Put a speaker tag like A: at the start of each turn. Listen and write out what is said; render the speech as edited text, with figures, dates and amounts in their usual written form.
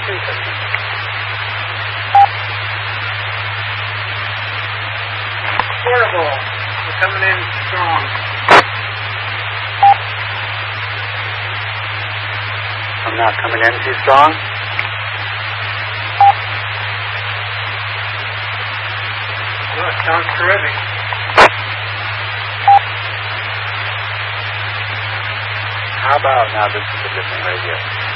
A: system.
B: Portable. We're coming in strong.
A: I'm not coming in too strong.
B: Good. Sounds terrific.
A: How about now? This is a different radio.